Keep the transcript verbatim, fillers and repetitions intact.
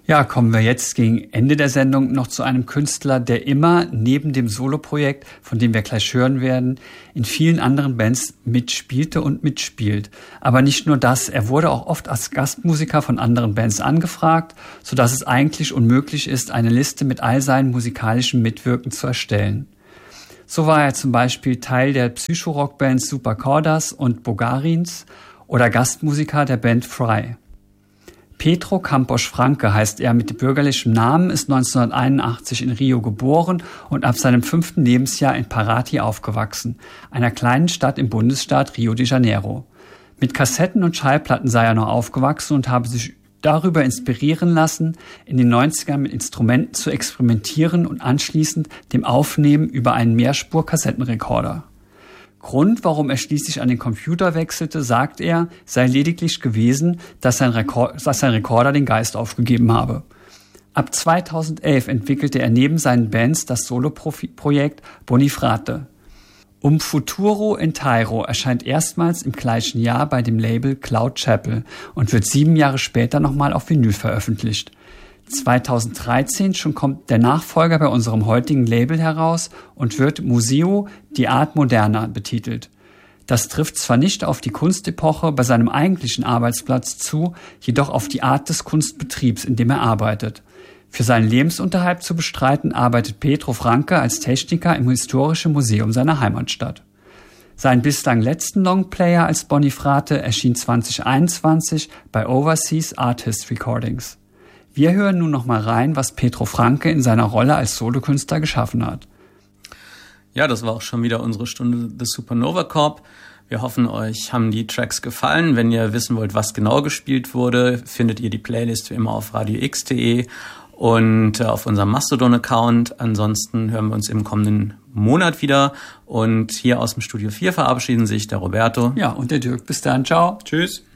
Ja, kommen wir jetzt gegen Ende der Sendung noch zu einem Künstler, der immer neben dem Soloprojekt, von dem wir gleich hören werden, in vielen anderen Bands mitspielte und mitspielt. Aber nicht nur das, er wurde auch oft als Gastmusiker von anderen Bands angefragt, sodass es eigentlich unmöglich ist, eine Liste mit all seinen musikalischen Mitwirken zu erstellen. So war er zum Beispiel Teil der Psychorock-Bands Super Cordas und Bogarins oder Gastmusiker der Band Fry. Petro Campos Franque heißt er mit bürgerlichem Namen, ist neunzehnhunderteinundachtzig in Rio geboren und ab seinem fünften Lebensjahr in Paraty aufgewachsen, einer kleinen Stadt im Bundesstaat Rio de Janeiro. Mit Kassetten und Schallplatten sei er noch aufgewachsen und habe sich darüber inspirieren lassen, in den neunzigern mit Instrumenten zu experimentieren und anschließend dem Aufnehmen über einen Mehrspur-Kassettenrekorder. Grund, warum er schließlich an den Computer wechselte, sagt er, sei lediglich gewesen, dass sein, Rekord, dass sein Rekorder den Geist aufgegeben habe. Ab zweitausendelf entwickelte er neben seinen Bands das Soloprojekt Bonifrate. Um Futuro Inteiro erscheint erstmals im gleichen Jahr bei dem Label Cloud Chapel und wird sieben Jahre später nochmal auf Vinyl veröffentlicht. zweitausenddreizehn schon kommt der Nachfolger bei unserem heutigen Label heraus und wird Museo di Art Moderna betitelt. Das trifft zwar nicht auf die Kunstepoche bei seinem eigentlichen Arbeitsplatz zu, jedoch auf die Art des Kunstbetriebs, in dem er arbeitet. Für seinen Lebensunterhalt zu bestreiten, arbeitet Petro Franque als Techniker im Historischen Museum seiner Heimatstadt. Sein bislang letzten Longplayer als Bonifrate erschien zweitausendeinundzwanzig bei Overseas Artist Recordings. Wir hören nun noch mal rein, was Petro Franque in seiner Rolle als Solokünstler geschaffen hat. Ja, das war auch schon wieder unsere Stunde des Supernova Corp. Wir hoffen, euch haben die Tracks gefallen. Wenn ihr wissen wollt, was genau gespielt wurde, findet ihr die Playlist wie immer auf radio x punkt de und auf unserem Mastodon-Account. Ansonsten hören wir uns im kommenden Monat wieder. Und hier aus dem Studio vier verabschieden sich der Roberto. Ja, und der Dirk. Bis dann. Ciao. Tschüss.